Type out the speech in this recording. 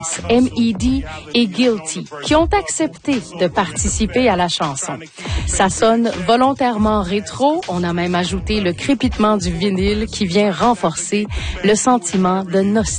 M.E.D. et Guilty, qui ont accepté de participer à la chanson. Ça sonne volontairement rétro, on a même ajouté le crépitement du vinyle qui vient renforcer le sentiment de nostalgie.